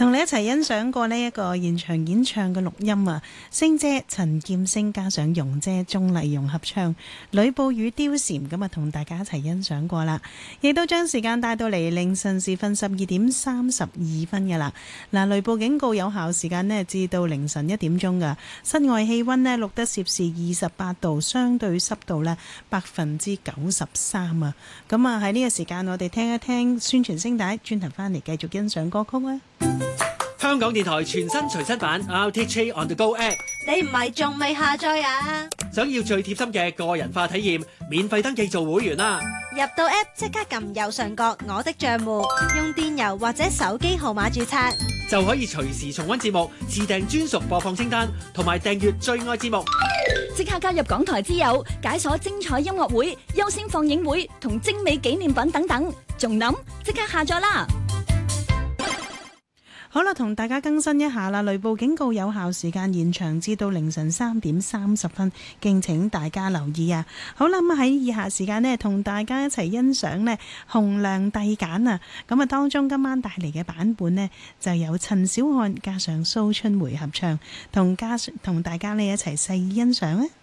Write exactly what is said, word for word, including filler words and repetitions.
同你一齊欣賞過呢一個現場演唱嘅錄音啊，星姐陳劍聲加上容姐鍾麗蓉合唱《呂布與貂蟬》，咁啊同大家一齊欣賞過啦，亦都將時間帶到嚟凌晨時分十二點三十二分嘅啦。嗱，雷暴警告有效時間呢至到凌晨一點鐘噶，室外氣溫呢錄得攝氏二十八度，相對濕度呢百分之九十三啊。咁啊喺呢個時間，我哋聽一聽宣傳聲帶，轉頭翻嚟繼續欣賞歌曲啊！ 香港電台全新隨身版 R T H on the Go App， 你唔係仲未下載啊？ 想要最貼心嘅個人化體驗，免費登記做會員啦！ 入到 App 即刻撳右上角我的賬戶，用電郵或者手機號碼註冊， 就可以隨時重溫節目、自訂專屬播放清單，同埋訂閱最愛節目。 即刻加入港台之友，解鎖精彩音樂會、優先放映會同精美紀念品等等，仲諗即刻下載啦！ 好啦，同大家更新一下啦，雷暴警告有效時間延長至到凌晨三點三十分，敬請大家留意啊！好啦，咁喺以下時間呢，同大家一齊欣賞呢洪亮遞簡啊！咁啊，當中今晚帶嚟嘅版本呢，就有陳小漢加上蘇春梅合唱，同加同大家呢一齊細意欣賞啊！